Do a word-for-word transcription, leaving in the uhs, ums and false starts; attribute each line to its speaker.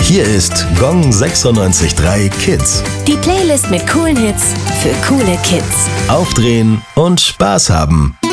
Speaker 1: Hier ist Gong sechsundneunzig Komma drei Kids.
Speaker 2: Die Playlist mit coolen Hits für coole Kids.
Speaker 1: Aufdrehen und Spaß haben.